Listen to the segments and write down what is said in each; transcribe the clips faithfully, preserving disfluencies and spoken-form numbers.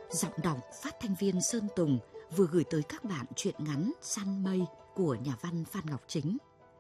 Giọng đọc phát thanh viên Sơn Tùng vừa gửi tới các bạn truyện ngắn Săn Mây của nhà văn Phan Ngọc Chính.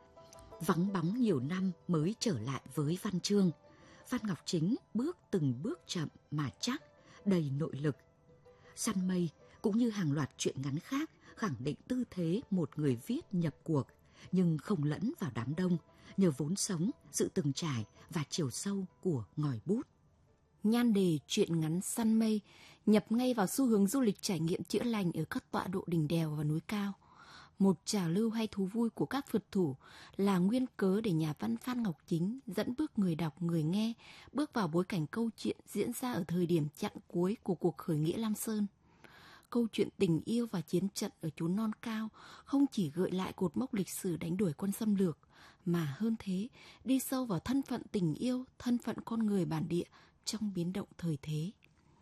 Vắng bóng nhiều năm mới trở lại với văn chương, Phan Ngọc Chính bước từng bước chậm mà chắc, đầy nội lực. Săn Mây cũng như hàng loạt truyện ngắn khác khẳng định tư thế một người viết nhập cuộc, nhưng không lẫn vào đám đông, nhờ vốn sống, sự từng trải và chiều sâu của ngòi bút. Nhan đề truyện ngắn Săn Mây nhập ngay vào xu hướng du lịch trải nghiệm chữa lành ở các tọa độ đỉnh đèo và núi cao. Một trào lưu hay thú vui của các phượt thủ là nguyên cớ để nhà văn Phan Ngọc Chính dẫn bước người đọc, người nghe bước vào bối cảnh câu chuyện diễn ra ở thời điểm chặng cuối của cuộc khởi nghĩa Lam Sơn. Câu chuyện tình yêu và chiến trận ở chốn non cao không chỉ gợi lại cột mốc lịch sử đánh đuổi quân xâm lược, mà hơn thế, đi sâu vào thân phận tình yêu, thân phận con người bản địa trong biến động thời thế.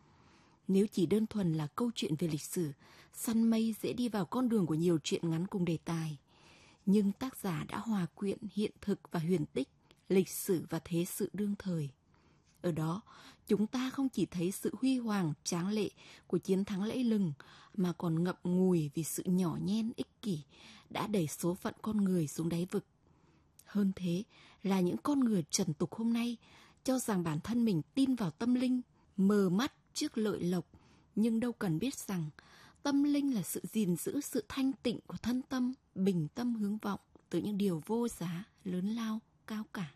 Nếu chỉ đơn thuần là câu chuyện về lịch sử, Săn Mây dễ đi vào con đường của nhiều truyện ngắn cùng đề tài. Nhưng tác giả đã hòa quyện hiện thực và huyền tích, lịch sử và thế sự đương thời. Ở đó, chúng ta không chỉ thấy sự huy hoàng, tráng lệ của chiến thắng lẫy lừng, mà còn ngậm ngùi vì sự nhỏ nhen ích kỷ đã đẩy số phận con người xuống đáy vực. Hơn thế là những con người trần tục hôm nay cho rằng bản thân mình tin vào tâm linh, mờ mắt trước lợi lộc, nhưng đâu cần biết rằng tâm linh là sự gìn giữ sự thanh tịnh của thân tâm, bình tâm hướng vọng từ những điều vô giá, lớn lao, cao cả.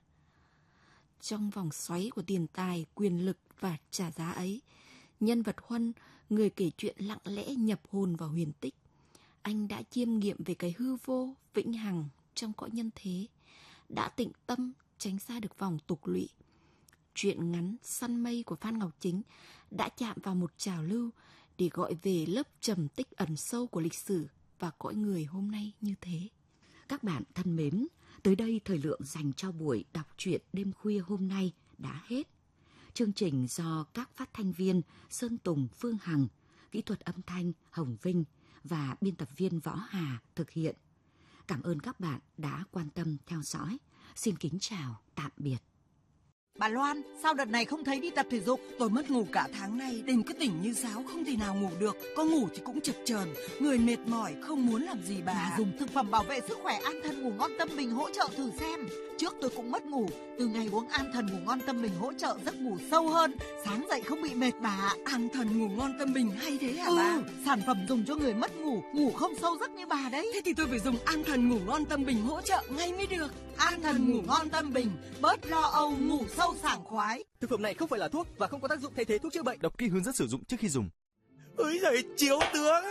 Trong vòng xoáy của tiền tài, quyền lực và trả giá ấy, nhân vật Huân, người kể chuyện lặng lẽ nhập hồn vào huyền tích. Anh đã chiêm nghiệm về cái hư vô, vĩnh hằng trong cõi nhân thế, đã tịnh tâm tránh xa được vòng tục lụy. Truyện ngắn Săn Mây của Phan Ngọc Chính đã chạm vào một trào lưu để gọi về lớp trầm tích ẩn sâu của lịch sử và cõi người hôm nay như thế. Các bạn thân mến, tới đây thời lượng dành cho buổi đọc truyện đêm khuya hôm nay đã hết. Chương trình do các phát thanh viên Sơn Tùng, Phương Hằng, kỹ thuật âm thanh Hồng Vinh và biên tập viên Võ Hà thực hiện. Cảm ơn các bạn đã quan tâm theo dõi. Xin kính chào, tạm biệt. Bà Loan, sao đợt này không thấy đi tập thể dục? Tôi mất ngủ cả tháng nay, đêm cứ tỉnh như sáo, không thể nào ngủ được. Có ngủ thì cũng chập chờn, người mệt mỏi, không muốn làm gì bà. Bà dùng thực phẩm bảo vệ sức khỏe An Thần Ngủ Ngon Tâm Bình hỗ trợ thử xem. Trước tôi cũng mất ngủ, từ ngày uống An Thần Ngủ Ngon Tâm Bình hỗ trợ giấc ngủ sâu hơn, sáng dậy không bị mệt bà. An Thần Ngủ Ngon Tâm Bình hay thế hả ừ, bà? Sản phẩm dùng cho người mất ngủ, ngủ không sâu giấc như bà đấy. Thế thì tôi phải dùng An Thần Ngủ Ngon Tâm Bình hỗ trợ ngay mới được. An Thần Ngủ Ngon Tâm Bình, bớt lo âu, ngủ sâu sảng khoái. Thực phẩm này không phải là thuốc và không có tác dụng thay thế thuốc chữa bệnh. Đọc kỹ hướng dẫn sử dụng trước khi dùng. Ơi giời, chiếu tướng.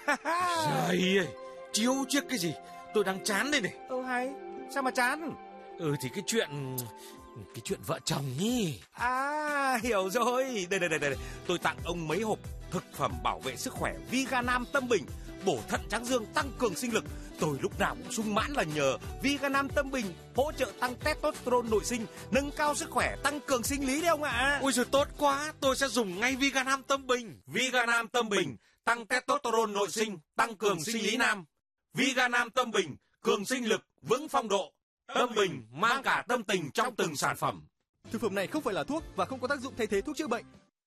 Trời ơi, chiếu trước cái gì? Tôi đang chán đây này. Ơ hay, sao mà chán? Ừ thì cái chuyện cái chuyện vợ chồng ý. À, hiểu rồi. Đây đây đây đây, tôi tặng ông mấy hộp thực phẩm bảo vệ sức khỏe Viganam Tâm Bình, bổ thận tráng dương, tăng cường sinh lực. Tôi lúc nào cũng sung mãn là nhờ Viganam Tâm Bình hỗ trợ tăng testosterone nội sinh, nâng cao sức khỏe, tăng cường sinh lý đấy ông ạ. À. Ôi giời, tốt quá, tôi sẽ dùng ngay Viganam Tâm Bình. Viganam Tâm Bình tăng testosterone nội sinh, tăng cường sinh lý nam. Viganam Tâm Bình cường sinh lực, vững phong độ. Tâm Bình mang cả tâm tình trong từng sản phẩm. Thực phẩm này không phải là thuốc và không có tác dụng thay thế thuốc chữa bệnh.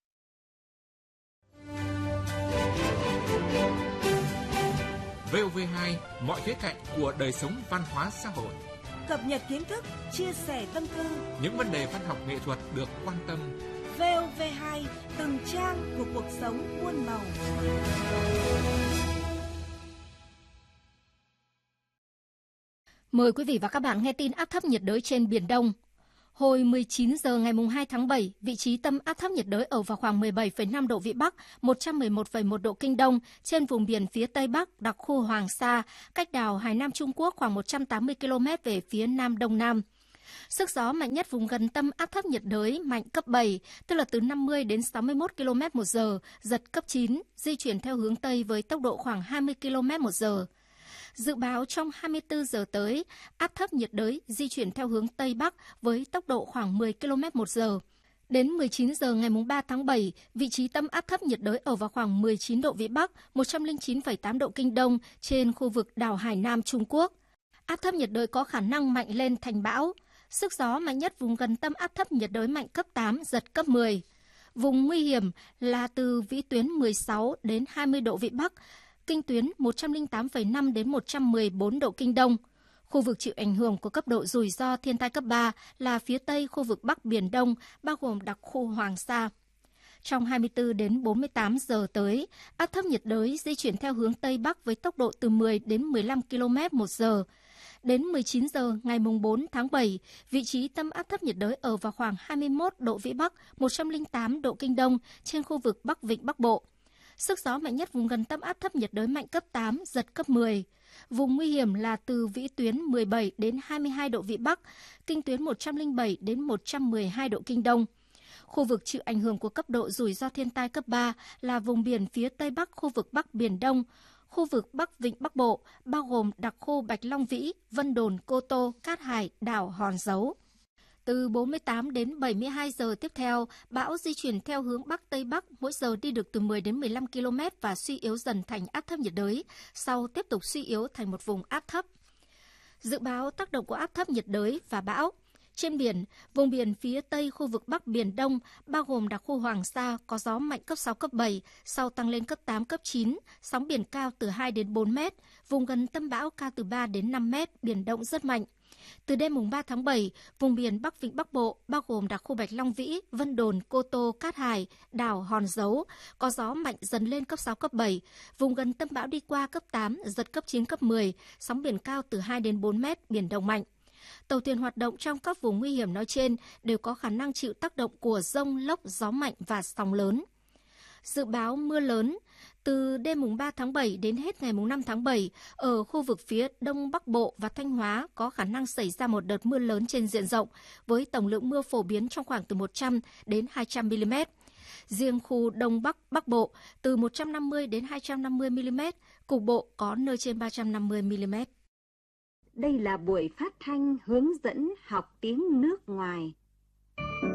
vê o vê hai, mọi khía cạnh của đời sống văn hóa xã hội. Cập nhật kiến thức, chia sẻ tâm tư. Những vấn đề văn học nghệ thuật được quan tâm. vê o vê hai, từng trang của cuộc sống muôn màu. Mời quý vị và các bạn nghe tin áp thấp nhiệt đới trên Biển Đông. Hồi mười chín giờ ngày hai tháng bảy, vị trí tâm áp thấp nhiệt đới ở vào khoảng mười bảy phẩy năm độ Vĩ Bắc, một trăm mười một phẩy một độ Kinh Đông, trên vùng biển phía Tây Bắc, đặc khu Hoàng Sa, cách đảo Hải Nam Trung Quốc khoảng một trăm tám mươi ki lô mét về phía Nam Đông Nam. Sức gió mạnh nhất vùng gần tâm áp thấp nhiệt đới mạnh cấp bảy, tức là từ năm mươi đến sáu mươi mốt ki lô mét một giờ, giật cấp chín, di chuyển theo hướng Tây với tốc độ khoảng hai mươi ki lô mét một giờ. Dự báo trong hai mươi tư giờ tới, áp thấp nhiệt đới di chuyển theo hướng Tây Bắc với tốc độ khoảng mười ki lô mét một giờ. Đến mười chín giờ ngày ba tháng bảy, vị trí tâm áp thấp nhiệt đới ở vào khoảng mười chín độ Vĩ Bắc, một trăm lẻ chín phẩy tám độ Kinh Đông trên khu vực đảo Hải Nam Trung Quốc. Áp thấp nhiệt đới có khả năng mạnh lên thành bão. Sức gió mạnh nhất vùng gần tâm áp thấp nhiệt đới mạnh cấp tám, giật cấp mười. Vùng nguy hiểm là từ vĩ tuyến mười sáu đến hai mươi độ Vĩ Bắc, kinh tuyến một trăm lẻ tám phẩy năm đến một trăm mười bốn độ Kinh Đông. Khu vực chịu ảnh hưởng của cấp độ rủi ro thiên tai cấp ba là phía Tây khu vực Bắc Biển Đông, bao gồm đặc khu Hoàng Sa. Trong hai mươi tư đến bốn mươi tám giờ tới, áp thấp nhiệt đới di chuyển theo hướng Tây Bắc với tốc độ từ mười đến mười lăm ki lô mét một giờ. Đến mười chín giờ ngày bốn tháng bảy, vị trí tâm áp thấp nhiệt đới ở vào khoảng hai mươi mốt độ Vĩ Bắc, một trăm lẻ tám độ Kinh Đông trên khu vực Bắc Vịnh Bắc Bộ. Sức gió mạnh nhất vùng gần tâm áp thấp nhiệt đới mạnh cấp tám, giật cấp mười. Vùng nguy hiểm là từ vĩ tuyến mười bảy đến hai mươi hai độ Vĩ Bắc, kinh tuyến một trăm lẻ bảy đến một trăm mười hai độ Kinh Đông. Khu vực chịu ảnh hưởng của cấp độ rủi ro thiên tai cấp ba là vùng biển phía Tây Bắc khu vực Bắc Biển Đông, khu vực Bắc Vịnh Bắc Bộ, bao gồm đặc khu Bạch Long Vĩ, Vân Đồn, Cô Tô, Cát Hải, đảo Hòn Dấu. Từ bốn mươi tám đến bảy mươi hai giờ tiếp theo, bão di chuyển theo hướng Bắc Tây Bắc, mỗi giờ đi được từ mười đến mười lăm ki lô mét và suy yếu dần thành áp thấp nhiệt đới, sau tiếp tục suy yếu thành một vùng áp thấp. Dự báo tác động của áp thấp nhiệt đới và bão. Trên biển, vùng biển phía Tây khu vực Bắc Biển Đông, bao gồm đặc khu Hoàng Sa, có gió mạnh cấp sáu, cấp bảy, sau tăng lên cấp tám, cấp chín, sóng biển cao từ hai đến bốn mét, vùng gần tâm bão cao từ ba đến năm mét, biển động rất mạnh. Từ đêm mùng ba tháng bảy, vùng biển Bắc Vịnh Bắc Bộ, bao gồm đặc khu Bạch Long Vĩ, Vân Đồn, Cô Tô, Cát Hải, đảo Hòn Dấu, có gió mạnh dần lên cấp sáu, cấp bảy, vùng gần tâm bão đi qua cấp tám, giật cấp chín, cấp mười, sóng biển cao từ hai đến bốn mét, biển động mạnh. Tàu thuyền hoạt động trong các vùng nguy hiểm nói trên đều có khả năng chịu tác động của dông, lốc, gió mạnh và sóng lớn. Dự báo mưa lớn. Từ đêm mùng ba tháng bảy đến hết ngày mùng năm tháng bảy, ở khu vực phía Đông Bắc Bộ và Thanh Hóa có khả năng xảy ra một đợt mưa lớn trên diện rộng, với tổng lượng mưa phổ biến trong khoảng từ một trăm đến hai trăm mi li mét. Riêng khu Đông Bắc Bắc Bộ từ một trăm năm mươi đến hai trăm năm mươi mi li mét, cục bộ có nơi trên ba trăm năm mươi mi li mét. Đây là buổi phát thanh hướng dẫn học tiếng nước ngoài